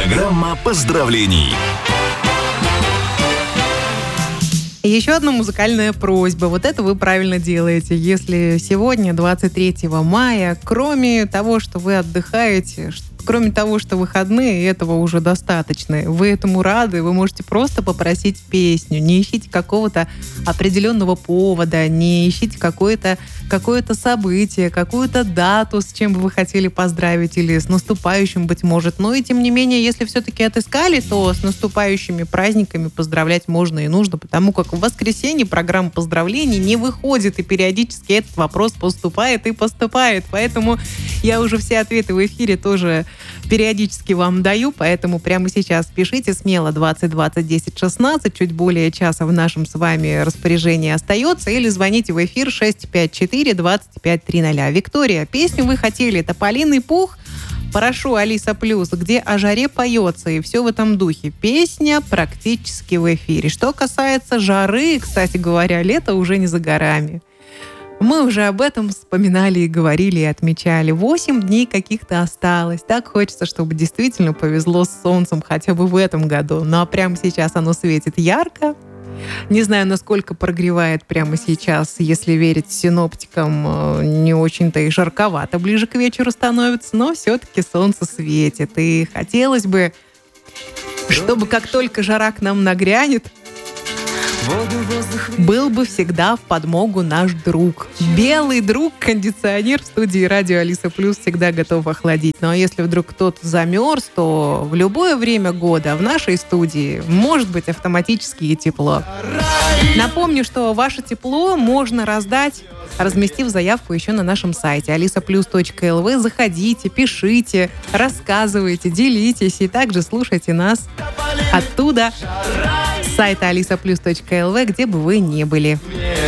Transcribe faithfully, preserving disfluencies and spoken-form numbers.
Программа поздравлений. Еще одна музыкальная просьба. Вот это вы правильно делаете. Если сегодня, двадцать третьего мая, кроме того, что вы отдыхаете, кроме того, что выходные, этого уже достаточно. Вы этому рады, вы можете просто попросить песню. Не ищите какого-то определенного повода, не ищите какое-то, какое-то событие, какую-то дату, с чем бы вы хотели поздравить, или с наступающим, быть может. Но и тем не менее, если все-таки отыскали, то с наступающими праздниками поздравлять можно и нужно, потому как в воскресенье программа поздравлений не выходит, и периодически этот вопрос поступает и поступает. Поэтому я уже все ответы в эфире тоже периодически вам даю, поэтому прямо сейчас пишите смело двадцать двадцать десять шестнадцать, чуть более часа в нашем с вами распоряжении остается, или звоните в эфир шесть пять четыре двадцать пять триста. Виктория, песню вы хотели, «Тополиный пух», «Прошу, Алиса Плюс», где о жаре поется, и все в этом духе. Песня практически в эфире. Что касается жары, кстати говоря, лето уже не за горами. Мы уже об этом вспоминали и говорили, и отмечали. Восемь дней каких-то осталось. Так хочется, чтобы действительно повезло с солнцем хотя бы в этом году. Ну а прямо сейчас оно светит ярко. Не знаю, насколько прогревает прямо сейчас. Если верить синоптикам, не очень-то и жарковато ближе к вечеру становится, но все-таки солнце светит. И хотелось бы, чтобы как только жара к нам нагрянет, был бы всегда в подмогу наш друг. Белый друг, кондиционер в студии радио Алиса Плюс всегда готов охладить. Ну а если вдруг кто-то замерз, то в любое время года в нашей студии может быть автоматически и тепло. Напомню, что ваше тепло можно раздать, разместив заявку еще на нашем сайте алиса плюс точка эл ви. Заходите, пишите, рассказывайте, делитесь и также слушайте нас оттуда, с сайта алиса плюс точка эл ви, где бы вы ни были.